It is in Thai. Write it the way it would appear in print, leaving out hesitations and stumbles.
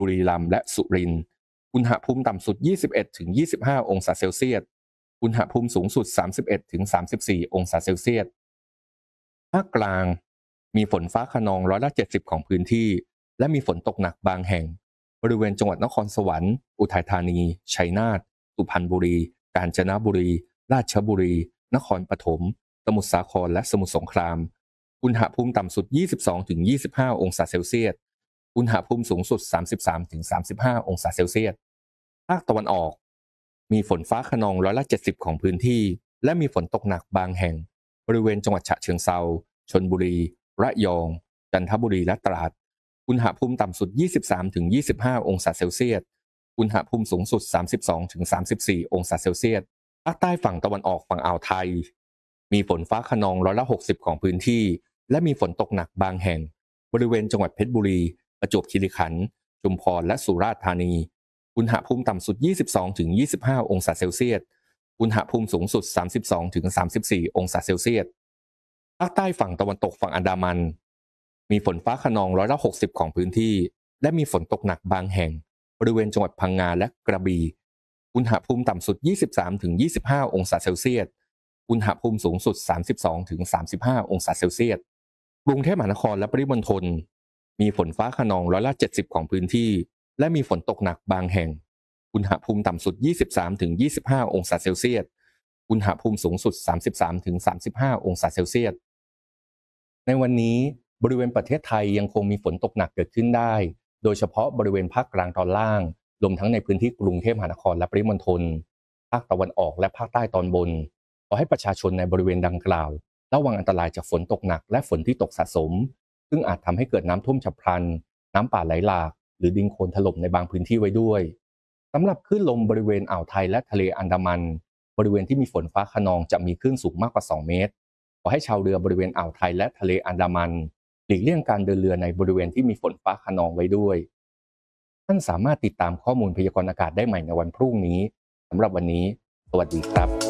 บุรีรัมย์และสุรินทร์อุณหภูมิต่ำสุด 21-25 องศาเซลเซียสอุณหภูมิสูงสุด 31-34 องศาเซลเซียสภาคกลางมีฝนฟ้าคะนอง70%ของพื้นที่และมีฝนตกหนักบางแห่งบริเวณจังหวัดนครสวรรค์อุทัยธานีชัยนาทสุพรรณบุรีกาญจนบุรีราชบุรีนครปฐมสมุทรสาครและสมุทรสงครามอุณหภูมิต่ำสุด 22-25 องศาเซลเซียสอุณหภูมิสูงสุด 33-35 องศาเซลเซียสภาคตะวันออกมีฝนฟ้าคะนอง70%ของพื้นที่และมีฝนตกหนักบางแห่งบริเวณจังหวัดฉะเชิงเทราชลบุรีระยองจันทบุรีและตราดอุณหภูมิต่ำสุด 23-25 องศาเซลเซียสอุณหภูมิสูงสุด 32-34 องศาเซลเซียสภาคใต้ฝั่งตะวันออกฝั่งอ่าวไทยมีฝนฟ้าคะนอง60%ของพื้นที่และมีฝนตกหนักบางแห่งบริเวณจังหวัดเพชรบุรีประจวบคีรีขันธ์ชุมพรและสุราษฎร์ธานีอุณหภูมิต่ำสุด 22-25 องศาเซลเซียสอุณหภูมิสูงสุด 32-34 องศาเซลเซียสภาคใต้ฝั่งตะวันตกฝั่งอันดามันมีฝนฟ้าคะนอง60%ของพื้นที่และมีฝนตกหนักบางแห่งบริเวณจังหวัดพังงาและกระบี่อุณหภูมิต่ำสุด 23-25 องศาเซลเซียสอุณหภูมิสูงสุด 32-35 องศาเซลเซียสกรุงเทพมหานครและปริมณฑลมีฝนฟ้าคะนอง70%ของพื้นที่และมีฝนตกหนักบางแห่งอุณหภูมิต่ำสุด 23-25 องศาเซลเซียสอุณหภูมิสูงสุด 33-35 องศาเซลเซียสในวันนี้บริเวณประเทศไทยยังคงมีฝนตกหนักเกิดขึ้นได้โดยเฉพาะบริเวณภาคกลางตอนล่างรวมทั้งในพื้นที่กรุงเทพมหานครและปริมณฑลภาคตะวันออกและภาคใต้ตอนบนขอให้ประชาชนในบริเวณดังกล่าวระวังอันตรายจากฝนตกหนักและฝนที่ตกสะสมซึ่งอาจทำให้เกิดน้ำท่วมฉับพลันน้ำป่าไหลหลากหรือดินโคลนถล่มในบางพื้นที่ไว้ด้วยสำหรับคลื่นลมบริเวณอ่าวไทยและทะเลอันดามันบริเวณที่มีฝนฟ้าคะนองจะมีคลื่นสูงมากกว่า2 เมตรขอให้ชาวเรือบริเวณอ่าวไทยและทะเลอันดามันหลีกเลี่ยงการเดินเรือในบริเวณที่มีฝนฟ้าคะนองไว้ด้วยท่านสามารถติดตามข้อมูลพยากรณ์อากาศได้ใหม่ในวันพรุ่งนี้สำหรับวันนี้สวัสดีครับ